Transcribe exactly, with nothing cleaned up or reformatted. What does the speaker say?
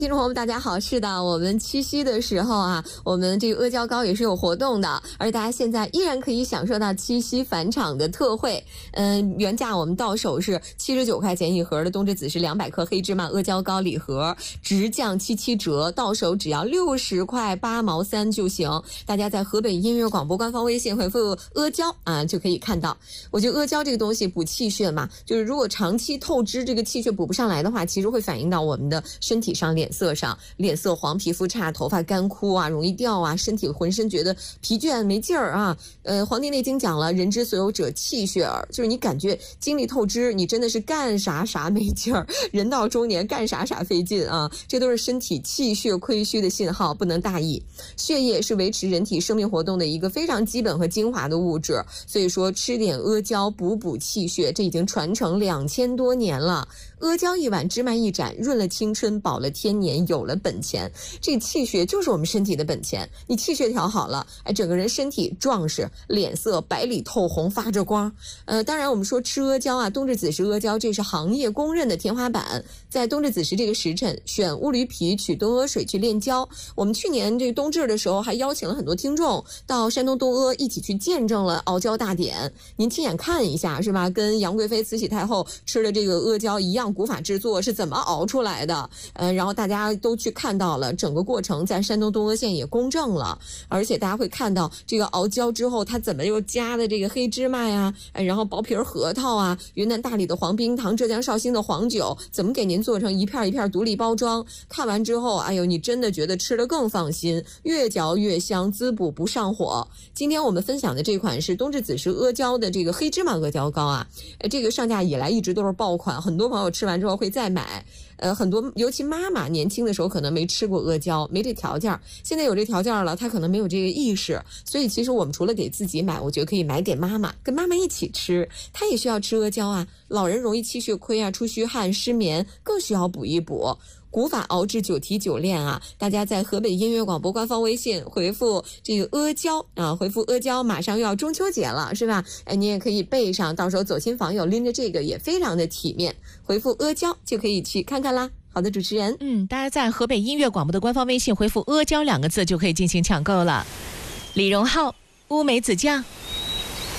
听众朋友们，大家好。是的，我们七夕的时候啊，我们这个阿胶糕也是有活动的，而大家现在依然可以享受到七夕返场的特惠。嗯，原价我们到手是七十九块钱一盒的东至子时两百克黑芝麻阿胶糕礼盒，直降七七折，到手只要六十块八毛三就行。大家在河北音乐广播官方微信回复阿胶啊，就可以看到。我觉得阿胶这个东西补气血嘛，就是如果长期透支，这个气血补不上来的话，其实会反映到我们的身体上脸色上，脸色黄，皮肤差，头发干枯啊，容易掉啊，身体浑身觉得疲倦没劲儿啊。呃，《黄帝内经》讲了，人之所有者气血耳，就是你感觉精力透支，你真的是干啥啥没劲儿，人到中年干啥啥费劲啊，这都是身体气血亏虚的信号，不能大意。血液是维持人体生命活动的一个非常基本和精华的物质，所以说吃点阿胶补补气血，这已经传承两千多年了。阿胶一碗，芝麻一盏，润了青春，保了天年，有了本钱。这气血就是我们身体的本钱，你气血调好了，哎，整个人身体壮实，脸色白里透红，发着光。呃，当然我们说吃阿胶啊，冬至子时阿胶，这是行业公认的天花板。在冬至子时这个时辰，选乌驴皮取东阿水去炼胶。我们去年这个冬至的时候，还邀请了很多听众到山东东阿一起去见证了熬胶大典，您亲眼看一下是吧？跟杨贵妃、慈禧太后吃的这个阿胶一样，古法制作是怎么熬出来的？呃，然后大家都去看到了整个过程，在山东东阿县也公证了，而且大家会看到这个熬胶之后，它怎么又加的这个黑芝麻呀，哎，然后薄皮核桃啊，云南大理的黄冰糖，浙江绍兴的黄酒，怎么给您做成一片一片独立包装？看完之后，哎呦，你真的觉得吃得更放心，越嚼越香，滋补不上火。今天我们分享的这款是冬至子时阿胶的这个黑芝麻阿胶糕啊，哎，这个上架以来一直都是爆款，很多朋友吃完之后会再买。呃，很多尤其妈妈年轻的时候可能没吃过阿胶，没这条件，现在有这条件了，她可能没有这个意识，所以其实我们除了给自己买，我觉得可以买给妈妈，跟妈妈一起吃，她也需要吃阿胶啊。老人容易气血亏啊，出虚汗、失眠，更需要补一补。古法熬制久提久练啊，大家在河北音乐广播官方微信回复这个阿胶啊，回复阿胶，马上又要中秋节了，是吧？哎，你也可以备上，到时候走亲访友拎着这个也非常的体面。回复阿胶就可以去看看啦。好的，主持人， 嗯，大家在河北音乐广播的官方微信回复阿胶两个字就可以进行抢购了。李荣浩、乌梅子酱。